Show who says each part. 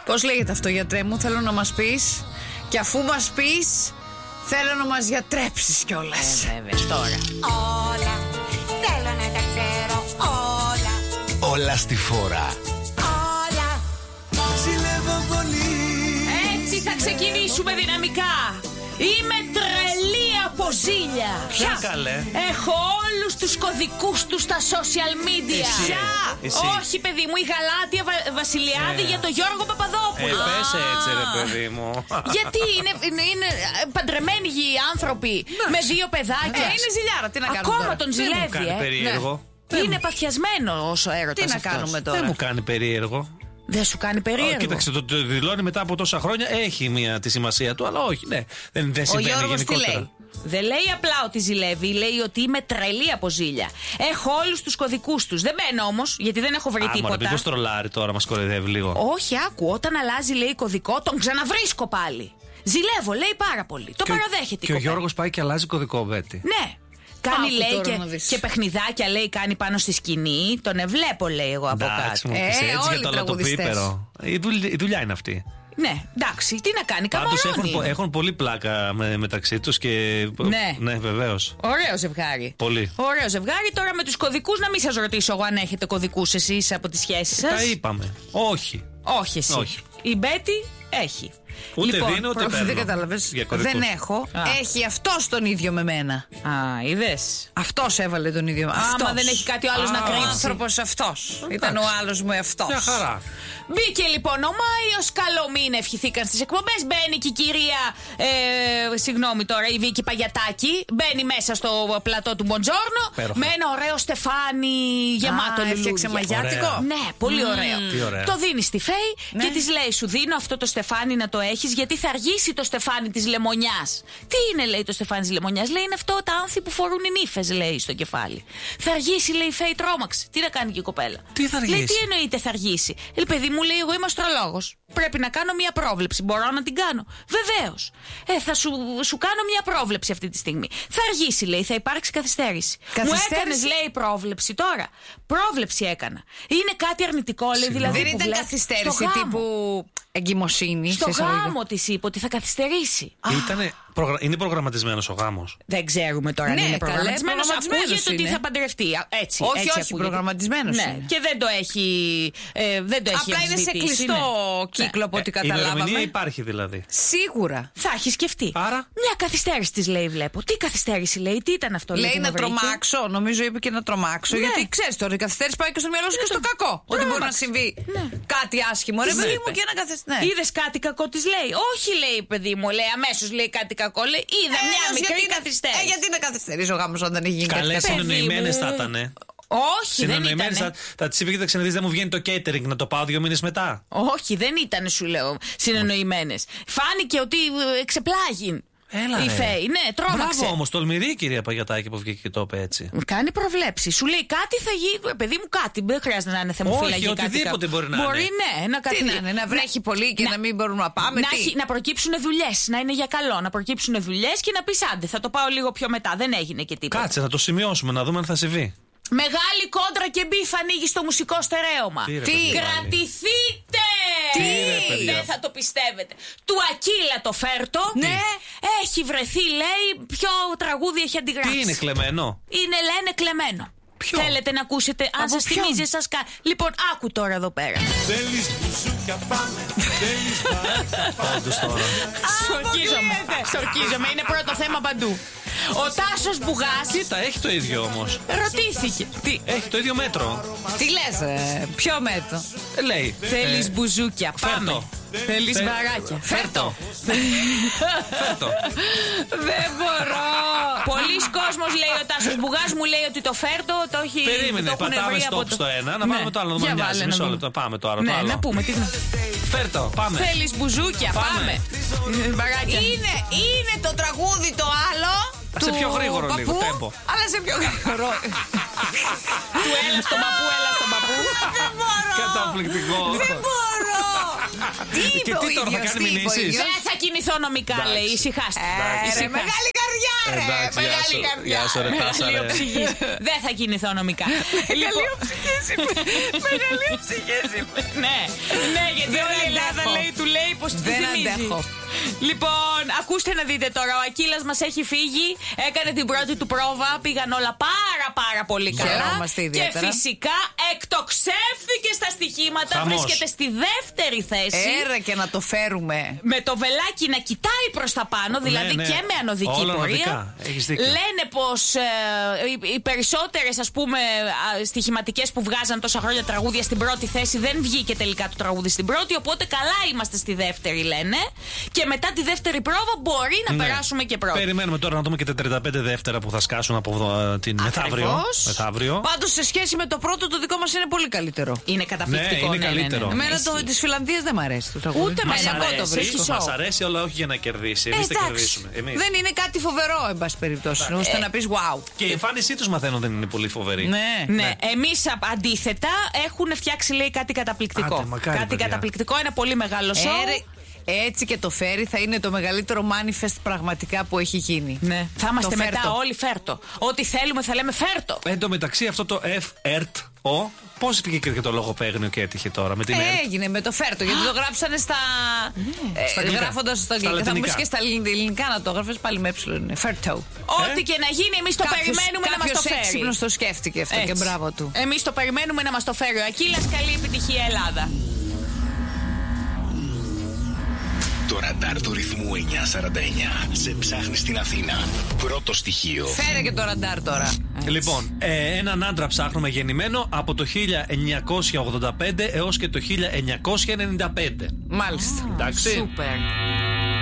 Speaker 1: Πώς λέγεται αυτό, γιατρέ μου, θέλω να μας πεις. Και αφού μας πεις, θέλω να μας γιατρέψεις κιόλας.
Speaker 2: Βέβαια, τώρα.
Speaker 3: Όλα, θέλω να τα ξέρω όλα.
Speaker 4: Όλα στη φόρα.
Speaker 3: Όλα.
Speaker 4: Ζηλεύω πολύ.
Speaker 2: Έτσι θα ξεκινήσουμε δυναμικά. Είμαι τρελή από ζήλια.
Speaker 5: Ποια καλέ?
Speaker 2: Έχω όλους τους κωδικούς τους στα social media.
Speaker 5: Εσύ.
Speaker 2: Όχι, παιδί μου, η Γαλάτια Βασιλιάδη για τον Γιώργο Παπαδόπουλο.
Speaker 5: Πες έτσι, ρε παιδί μου.
Speaker 2: Γιατί είναι παντρεμένοι οι άνθρωποι με 2 παιδάκια.
Speaker 1: Είναι ζηλιάρα, τι να κάνουμε
Speaker 2: Ακόμα
Speaker 1: τώρα.
Speaker 2: τον
Speaker 5: Δεν μου
Speaker 2: ζηλεύει.
Speaker 5: κάνει περίεργο.
Speaker 2: Είναι παθιασμένο όσο έρωτας
Speaker 1: Τι να
Speaker 2: αυτός.
Speaker 1: κάνουμε τώρα.
Speaker 5: Δεν μου κάνει περίεργο.
Speaker 2: Δεν σου κάνει περίεργο?
Speaker 5: Κοίταξε, το δηλώνει μετά από τόσα χρόνια. Έχει τη σημασία του, αλλά όχι, ναι. Δεν
Speaker 1: Ο
Speaker 5: συμβαίνει
Speaker 1: Γιώργος τι
Speaker 5: γενικότερα.
Speaker 1: λέει?
Speaker 2: Δεν λέει απλά ότι ζηλεύει, λέει ότι είμαι τρελή από ζήλια. Έχω όλους τους κωδικούς τους. Δεν μπαίνω όμως, γιατί δεν έχω βρει
Speaker 5: Μωρέ,
Speaker 2: τίποτα.
Speaker 5: ποιος τρολάρει τώρα, μας κοροϊδεύει λίγο.
Speaker 2: Όχι, άκου, όταν αλλάζει λέει κωδικό, τον ξαναβρίσκω πάλι. Ζηλεύω, λέει πάρα πολύ. Το παραδέχεται.
Speaker 5: Και ο
Speaker 2: η κοπέλα.
Speaker 5: Γιώργος πάει και αλλάζει κωδικό, Μπέτη.
Speaker 2: Ναι. Κάνει
Speaker 1: Άκου
Speaker 2: λέει
Speaker 1: τώρα να δεις.
Speaker 2: και παιχνιδάκια λέει κάνει πάνω στη σκηνή. Τον ευλέπω λέει εγώ από
Speaker 5: Εντάξει,
Speaker 2: κάτω.
Speaker 5: μου πεις έτσι
Speaker 1: όλοι
Speaker 5: για το
Speaker 1: οι
Speaker 5: λατοπίπερο. Η δουλειά είναι αυτή.
Speaker 2: Ναι, εντάξει, τι να κάνει,
Speaker 5: Πάντως
Speaker 2: καμαρώνει.
Speaker 5: έχουν πολύ πλάκα μεταξύ τους και.
Speaker 2: Ναι.
Speaker 5: Βεβαίως.
Speaker 2: Ωραίο ζευγάρι.
Speaker 5: Πολύ.
Speaker 2: Ωραίο ζευγάρι. Τώρα με τους κωδικούς, να μην σας ρωτήσω εγώ αν έχετε κωδικούς εσείς από τις σχέσεις σας.
Speaker 5: Τα είπαμε. Όχι.
Speaker 2: Όχι εσύ.
Speaker 5: Όχι.
Speaker 2: Η Μπέτη έχει.
Speaker 5: Ούτε
Speaker 2: Λοιπόν,
Speaker 5: δίνω ούτε
Speaker 1: Δεν
Speaker 5: παίρνω.
Speaker 1: κατάλαβες.
Speaker 5: Για κωδικούς.
Speaker 1: Δεν έχω.
Speaker 2: Α.
Speaker 1: Έχει αυτός τον ίδιο με μένα.
Speaker 2: Α, είδες.
Speaker 1: Αυτός έβαλε τον ίδιο.
Speaker 2: Άμα δεν έχει κάτι άλλο να
Speaker 1: Ο
Speaker 2: κρύψει.
Speaker 1: άνθρωπος αυτός. Ήταν ο άλλος μου αυτός.
Speaker 5: Μια χαρά.
Speaker 2: Μπήκε λοιπόν ο Μάιος, καλό μήνα ευχηθήκαν στις εκπομπές. Μπαίνει και η κυρία, συγγνώμη τώρα, η Βίκη Παγιατάκη. Μπαίνει μέσα στο πλατό του Μποντζόρνο.
Speaker 5: Υπέροχα.
Speaker 2: Με ένα ωραίο στεφάνι γεμάτο λουλούδια.
Speaker 1: Έφτιαξε μαγιάτικο.
Speaker 5: Ωραία.
Speaker 2: Ναι, πολύ ωραίο.
Speaker 5: Τι ωραία.
Speaker 2: Το δίνει στη Φέη
Speaker 1: Ναι.
Speaker 2: και τη λέει: σου δίνω αυτό το στεφάνι να το έχεις, γιατί θα αργήσει το στεφάνι της λεμονιάς. Τι είναι, λέει, το στεφάνι της λεμονιάς? Λέει: είναι αυτό τα άνθη που φορούν οι νύφες, λέει, στο κεφάλι. Θα αργήσει, λέει η Φέη, τρόμαξε. Τι να κάνει και η κοπέλα?
Speaker 5: Τι θα αργήσει?
Speaker 2: Λέει: τι εννοείται θα αργήσει? Παιδί μου, λέει, εγώ είμαι αστρολόγος. Πρέπει να κάνω μια πρόβλεψη. Μπορώ να την κάνω? Βεβαίως. Θα σου κάνω μια πρόβλεψη αυτή τη στιγμή. Θα αργήσει, λέει, θα υπάρξει καθυστέρηση. Μου έκανες, λέει, πρόβλεψη τώρα. Πρόβλεψη έκανα. Είναι κάτι αρνητικό, λέει, δηλαδή.
Speaker 1: Δεν
Speaker 2: που
Speaker 1: ήταν
Speaker 2: βλέπεις
Speaker 1: καθυστέρηση
Speaker 2: στο γάμο.
Speaker 1: τύπου εγκυμοσύνη.
Speaker 2: Στο
Speaker 1: σε εισαγωγικά.
Speaker 2: γάμο της είπε ότι θα καθυστερήσει.
Speaker 5: Είναι προγραμματισμένος ο γάμος.
Speaker 2: Δεν ξέρουμε τώρα αν
Speaker 1: Ναι,
Speaker 2: είναι
Speaker 1: καλέ,
Speaker 2: προγραμματισμένος.
Speaker 1: προγραμματισμένος
Speaker 2: Ακούγεται ότι
Speaker 1: είναι.
Speaker 2: θα παντρευτεί. Έτσι.
Speaker 1: Όχι,
Speaker 2: έτσι
Speaker 1: όχι,
Speaker 2: ακούγεται.
Speaker 1: προγραμματισμένος
Speaker 2: Ναι,
Speaker 1: είναι.
Speaker 2: και δεν το έχει.
Speaker 1: Απλά είναι σε
Speaker 2: αμφισβητήσει,
Speaker 1: κλειστό
Speaker 2: ναι.
Speaker 1: κύκλο από ό,τι
Speaker 5: Η ημερομηνία
Speaker 1: καταλάβαμε.
Speaker 5: υπάρχει δηλαδή.
Speaker 1: Σίγουρα.
Speaker 2: Θα έχει σκεφτεί.
Speaker 5: Άρα?
Speaker 2: Μια καθυστέρηση της λέει, βλέπω. Τι καθυστέρηση, λέει, τι ήταν αυτό,
Speaker 1: Λέει
Speaker 2: που
Speaker 1: να
Speaker 2: με βρήκε?
Speaker 1: τρομάξω, νομίζω είπε και να τρομάξω.
Speaker 2: Ναι.
Speaker 1: Γιατί ξέρει τώρα, η καθυστέρηση πάει και στο μυαλό σου και στο κακό. Ότι μπορεί να
Speaker 2: Τρόμαξε.
Speaker 1: συμβεί κάτι άσχημο. Ρε
Speaker 2: Τι
Speaker 1: παιδί
Speaker 2: είπε?
Speaker 1: μου, και να καθυστέρηση. Ναι.
Speaker 2: Είδες κάτι κακό της λέει? Όχι, λέει, παιδί μου, λέει, αμέσως λέει κάτι κακό. Λέει, είδα μια μικρή καθυστέρηση.
Speaker 1: Γιατί να καθυστερήσει ο γάμος όταν έχει γίνει κάτι
Speaker 5: Καλές
Speaker 1: κακό.
Speaker 5: συνεννοημένες
Speaker 2: μου.
Speaker 5: θα ήταν.
Speaker 2: Όχι, δεν
Speaker 5: Συνεννοημένες
Speaker 2: ήταν.
Speaker 5: θα τις είπε και θα δεν μου βγαίνει το catering να το πάω 2 μήνες μετά.
Speaker 2: Όχι, δεν ήταν, σου λέω, συνεννοημένες. Φάνηκε ότι εξεπλάγει.
Speaker 5: Έλα,
Speaker 2: Η
Speaker 5: ρε.
Speaker 2: Φέη, ναι, τρόμαξε.
Speaker 5: Μπράβο όμως, τολμηρή η κυρία Παγιατάκη που βγήκε και το είπε έτσι.
Speaker 2: Κάνει προβλέψει. Σου λέει κάτι θα γίνει. Παιδί μου, κάτι. Δεν χρειάζεται να είναι θερμοφυλακή.
Speaker 5: Όχι, οτιδήποτε μπορεί να είναι.
Speaker 2: Μπορεί, ναι, να
Speaker 1: Τι
Speaker 2: κάτι.
Speaker 1: να είναι, να βρέχει πολύ και να μην μπορούμε να πάμε. τι?
Speaker 2: Να προκύψουν δουλειές. Να είναι για καλό. Να προκύψουν δουλειές και να πει άντε, θα το πάω λίγο πιο μετά. Δεν έγινε και τίποτα.
Speaker 5: Κάτσε να το σημειώσουμε να δούμε αν θα συμβεί.
Speaker 2: Μεγάλη κόντρα και μπιφ ανοίγει στο μουσικό στερέωμα.
Speaker 5: Τι, ρε, παιδιά,
Speaker 2: Κρατηθείτε!
Speaker 5: Τι, ρε, παιδιά.
Speaker 2: Δεν θα το πιστεύετε. Του Ακύλα το Φέρτο.
Speaker 1: Ναι.
Speaker 2: Έχει βρεθεί, λέει, ποιο τραγούδι έχει αντιγράψει.
Speaker 5: Τι είναι κλεμμένο?
Speaker 2: Είναι, λένε, κλεμμένο.
Speaker 5: Ποιο?
Speaker 2: Θέλετε να ακούσετε, αν
Speaker 1: Από
Speaker 2: σας
Speaker 1: ποιον?
Speaker 2: θυμίζει εσάς Λοιπόν, άκου τώρα εδώ πέρα.
Speaker 4: Θέλεις μπουζούκια πάμε. Θέλεις μπαράκια πάμε.
Speaker 5: Όντως τώρα.
Speaker 2: Στορκίζομαι, είναι πρώτο θέμα παντού. Ο Τάσος Μπουγάς
Speaker 5: Κοίτα, έχει το ίδιο όμως.
Speaker 2: ρωτήθηκε. Τι,
Speaker 5: Έχει το ίδιο μέτρο.
Speaker 1: Τι λες, ποιο μέτρο?
Speaker 5: Λέει.
Speaker 2: θέλεις μπουζούκια, πάμε.
Speaker 5: Φέρτο.
Speaker 2: Θέλεις
Speaker 5: Φε-
Speaker 2: βαράκια.
Speaker 5: Φέρτο. Φέρτο.
Speaker 1: Δεν μπορώ.
Speaker 2: Πολλοί κόσμος λέει, ο Τάσος Μπουγάς μου λέει ότι το Φέρτο το έχει.
Speaker 5: Περίμενε,
Speaker 2: το έχουν
Speaker 5: πατάμε
Speaker 2: βρει από
Speaker 5: stop
Speaker 2: το-
Speaker 5: στο ένα, να
Speaker 2: Ναι.
Speaker 5: πάμε το άλλο, να
Speaker 2: Για
Speaker 5: μας
Speaker 2: βάλε
Speaker 5: νοιάζει.
Speaker 2: να
Speaker 5: Μισό
Speaker 2: δούμε.
Speaker 5: λεπτό, πάμε τώρα. το
Speaker 2: Ναι,
Speaker 5: άλλο.
Speaker 2: να πούμε τι.
Speaker 5: Φέρτο, πάμε.
Speaker 2: Θέλεις μπουζούκια, πάμε. Μπαράκια.
Speaker 1: Είναι το τραγούδι το άλλο.
Speaker 5: Σε
Speaker 1: του
Speaker 5: πιο γρήγορο λίγο,
Speaker 1: παππού,
Speaker 5: τέμπο.
Speaker 1: Αλλά σε πιο γρήγορο.
Speaker 2: Του έλα στον παππού, έλα στον παππού.
Speaker 1: Δεν μπορώ.
Speaker 5: Καταπληκτικό.
Speaker 1: Δεν μπορώ. Τι είπε
Speaker 5: Και
Speaker 1: ο
Speaker 5: τι τώρα, θα
Speaker 1: ίδιος,
Speaker 5: κάνει
Speaker 1: τι είπε ο
Speaker 5: μηνύσεις?
Speaker 1: ίδιος?
Speaker 2: Δεν θα κινηθώ νομικά, λέει. Ησυχάστε.
Speaker 1: Ρε,
Speaker 2: Ησυχάστε.
Speaker 1: μεγάλη καρδιά, ρε.
Speaker 5: Εντάξει, γεια
Speaker 1: Μεγάλη
Speaker 5: σου.
Speaker 1: καρδιά.
Speaker 5: Γεια σου, ρε Τάσα, ρε.
Speaker 2: Μεγαλειοψυχής. Δεν θα κινηθώ νομικά. Λοιπόν,
Speaker 1: Μεγαλειοψυχές είμαι.
Speaker 2: ναι, ναι, γιατί όλη η Ελλάδα λέει κάπως τι
Speaker 1: Δεν
Speaker 2: θυμίζει.
Speaker 1: αντέχω.
Speaker 2: Λοιπόν, ακούστε να δείτε τώρα. Ο Ακύλας μας έχει φύγει. Έκανε την πρώτη του πρόβα. Πήγαν όλα πάρα πολύ καλά.
Speaker 1: Χαιρόμαστε
Speaker 2: Και
Speaker 1: ιδιαίτερα.
Speaker 2: φυσικά εκτοξεύθηκε στα στοιχήματα.
Speaker 5: Χαμός.
Speaker 2: Βρίσκεται στη δεύτερη θέση.
Speaker 1: Έρα και να το φέρουμε.
Speaker 2: Με το βελάκι να κοιτάει προς τα πάνω, δηλαδή
Speaker 5: Ναι, ναι.
Speaker 2: και με ανωδική
Speaker 5: Όλα
Speaker 2: πορεία.
Speaker 5: ανωδικά. Έχεις δίκιο.
Speaker 2: Λένε πως οι περισσότερες, ας πούμε, στοιχηματικές που βγάζαν τόσα χρόνια τραγούδια στην πρώτη θέση δεν βγήκε τελικά το τραγούδι στην πρώτη. Οπότε καλά είμαστε στη δεύτερη, λένε. Και μετά τη δεύτερη πρόβα μπορεί να περάσουμε και πρώτη.
Speaker 5: Περιμένουμε τώρα να δούμε και τα 35 δεύτερα που θα σκάσουν από εδώ, την μεθαύριο.
Speaker 1: Πάντως σε σχέση με το πρώτο, το δικό μας είναι πολύ καλύτερο.
Speaker 2: Είναι καταπληκτικό.
Speaker 5: Ναι, είναι καλύτερο.
Speaker 1: Εμένα το της Φιλανδίας δεν μ' αρέσει το τραγούδι.
Speaker 2: Ούτε μας
Speaker 1: Μαλακό
Speaker 2: αρέσει.
Speaker 1: το βρίσκω.
Speaker 2: Έχει
Speaker 5: Μας
Speaker 2: show.
Speaker 5: αρέσει, αλλά όχι για να κερδίσει. Εμείς θα
Speaker 1: Εντάξει.
Speaker 5: κερδίσουμε. Εμείς.
Speaker 1: Δεν είναι κάτι φοβερό, εν πάση περιπτώσει. Ώστε να πεις wow.
Speaker 5: Και η εμφάνισή τους μαθαίνω δεν είναι πολύ φοβερή.
Speaker 2: Ναι, εμείς αντίθετα έχουν φτιάξει, λέει, κάτι καταπληκτικό.
Speaker 5: Άντε, μακάρι,
Speaker 2: Κάτι
Speaker 5: παιδιά.
Speaker 2: καταπληκτικό, ένα πολύ μεγάλο σοου.
Speaker 1: Έτσι και το φέρει θα είναι το μεγαλύτερο manifest πραγματικά που έχει γίνει.
Speaker 2: Ναι. Θα είμαστε
Speaker 1: Το
Speaker 2: μετά
Speaker 1: φέρτο.
Speaker 2: όλοι φέρτο. Ό,τι θέλουμε θα λέμε φέρτο.
Speaker 5: Εν τω μεταξύ αυτό το FRTO, πώς πήγε και το λογοπαίγνιο και έτυχε τώρα με την ERT.
Speaker 1: Έγινε με το φέρτο, γιατί το γράψανε στα.
Speaker 5: Στα αγγλικά.
Speaker 1: Γράφοντας στα αγγλικά. Θα μου
Speaker 5: λατινικά.
Speaker 1: πεις και στα ελληνικά να το γράφεις πάλι με έψιλον. Φέρτο.
Speaker 2: Ό,τι και να γίνει, εμείς το περιμένουμε να μας το φέρει.
Speaker 1: Έξυπνος το σκέφτηκε αυτό και μπράβο του.
Speaker 2: Εμείς το περιμένουμε να μας το φέρει ο Ακύλας. Καλή επιτυχία, Ελλάδα.
Speaker 6: Το ραντάρ του ρυθμού 949 σε ψάχνει στην Αθήνα. Πρώτο στοιχείο.
Speaker 1: Φέρε και το ραντάρ τώρα.
Speaker 5: Λοιπόν, έναν άντρα ψάχνουμε γεννημένο από το 1985 έως και το 1995.
Speaker 1: Μάλιστα.
Speaker 5: Εντάξει.
Speaker 2: Σούπερ.